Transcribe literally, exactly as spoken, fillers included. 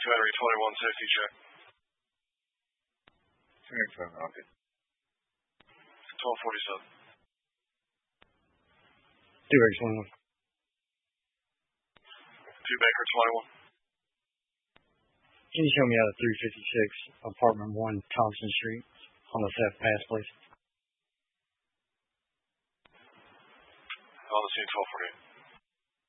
two Henry twenty-one, safety check. twenty-seven, okay. twelve forty-seven. two X twenty-one. two Baker twenty-one. Can you show me out of three fifty-six, apartment one, Thompson Street, on the Theft Pass, please? On the scene, twelve forty-eight.